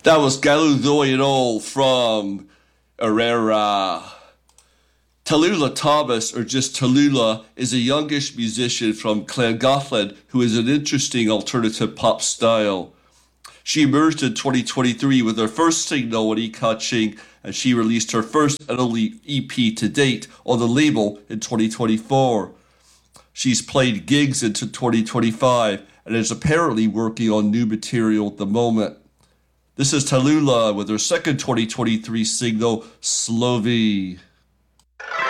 That was Galudoyinol from Herrera. Tallulah Thomas, or just Tallulah, is a youngish musician from Llangollen who is an interesting alternative pop style. She emerged in 2023 with her first single, When Catching, and she released her first and only EP to date on the label in 2024. She's played gigs into 2025 and is apparently working on new material at the moment. This is Tallulah with her second 2023 single, Slovy.